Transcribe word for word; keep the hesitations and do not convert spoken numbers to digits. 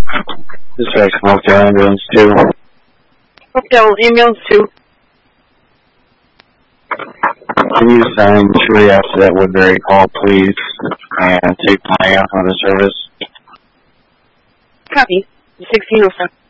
Dispatch Hotel Ambulance two. Hotel Ambulance two. Can you sign shortly after that Woodbury call, please, and take my out on the service? Copy. sixteen oh seven.